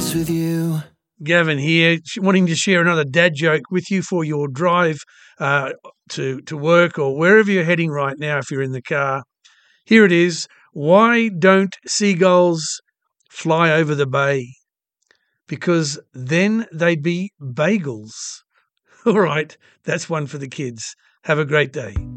this with you. Gavin here, wanting to share another dad joke with you for your drive to work or wherever you're heading right now if you're in the car. Here it is. Why don't seagulls fly over the bay? Because then they'd be bagels. All right, that's one for the kids. Have a great day.